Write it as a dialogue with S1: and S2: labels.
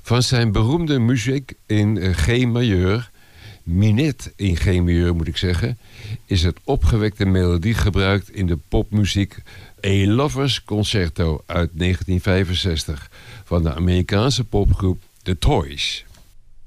S1: Van zijn beroemde muziek in G-majeur, minette in G-majeur moet ik zeggen, is het opgewekte melodie gebruikt in de popmuziek A Lover's Concerto uit 1965 van de Amerikaanse popgroep The Toys.